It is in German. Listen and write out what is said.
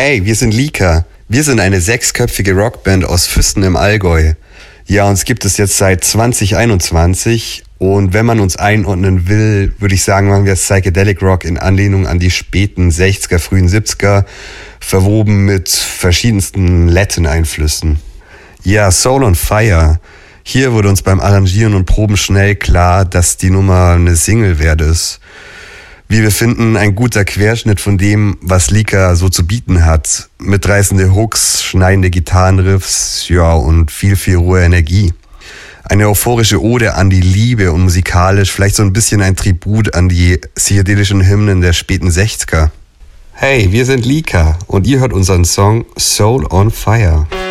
Hey, wir sind Lika. Wir sind eine 6-köpfige Rockband aus Füssen im Allgäu. Ja, uns gibt es jetzt seit 2021 und wenn man uns einordnen will, würde ich sagen, machen wir Psychedelic Rock in Anlehnung an die späten 60er, frühen 70er, verwoben mit verschiedensten Latin-Einflüssen. Ja, Soul on Fire. Hier wurde uns beim Arrangieren und Proben schnell klar, dass die Nummer eine Single wert ist. Wie wir finden, ein guter Querschnitt von dem, was Lika so zu bieten hat. Mitreißende Hooks, schneidende Gitarrenriffs, ja, und viel rohe Energie. Eine euphorische Ode an die Liebe und musikalisch vielleicht so ein bisschen ein Tribut an die psychedelischen Hymnen der späten 60er. Hey, wir sind Lika und ihr hört unseren Song Soul on Fire.